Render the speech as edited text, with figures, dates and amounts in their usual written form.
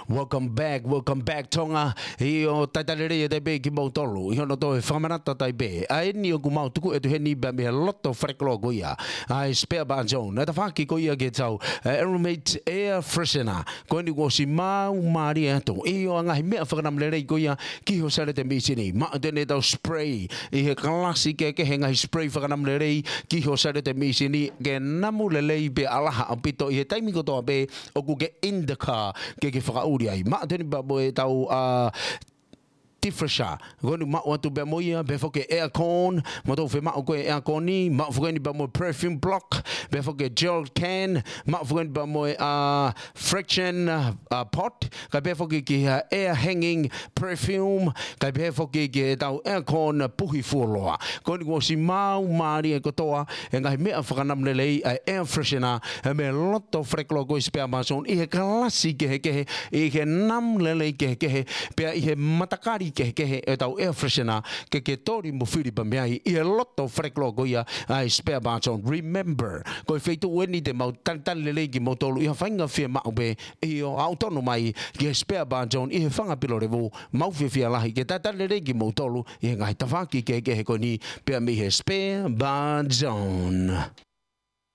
welcome back tonga io tatarere de be ki motolu io no to famanata tai be ai ni ku mau tuku e tu heni ba me lotto freklo goia ai spare ba zone na ta faki goia ke tau aeromate air freshener ko ni go si mau mari ato io anga me fa nam le goia ki ho sale te misini ma de ne tau spray i he classic ke henga spray fa nam le ki ho sale te misini ke namu le be ala apito i he taimi ko to be o ku ke in the car ke whakauri ai. Maa tēni ba mo e tau tifresha. Goni maa watu be moia, be foke aircon, ma tau whi maa koe aircon ni, maa whakani ba mo perfume block, be foke gel can, maa whakani ba mo friction pot, ka be foke ki air hanging perfume, ka be foke ki tau aircon puhi fuoloa. Goni ko si mau maari e kotoa, e ngahi mea whakanam lelei air freshener, e me loto freklo koe spare mason, i he kalasi kehe, i he nam lelei kehe, pia i he matakari kehe e tau air freshener ke tori mo whiri pa mea i e loto freklo goia ai spare mason. Remember, koe wheitu weni te mau tan lelei ki mo tolu, i ha whainga whia mau be, i o autono mai ki spare mason, i he whangapilo revo, mau whia lahi, ke tan lelei ki mo tolu, i he ngai tawhaki kehe koe ni, pia mi he spare mason.